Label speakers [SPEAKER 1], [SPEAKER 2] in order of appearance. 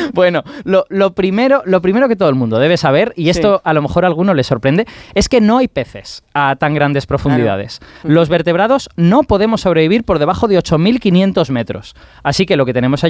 [SPEAKER 1] Bueno, lo primero que todo el mundo debe saber, y esto a lo mejor a alguno le sorprende, es que no hay peces a tan grandes profundidades. Claro. Los vertebrados no podemos sobrevivir por debajo de 8.500 metros. Así que lo que tenemos